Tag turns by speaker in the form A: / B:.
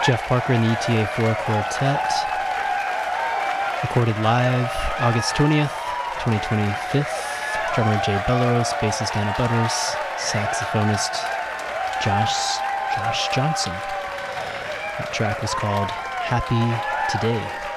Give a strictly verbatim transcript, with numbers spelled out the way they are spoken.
A: Jeff Parker and the E T A four Quartet. Recorded live August twentieth, twenty twenty-five. Drummer Jay Belleros, bassist Anna Butters, saxophonist Josh Josh Johnson. That track was called Happy Today.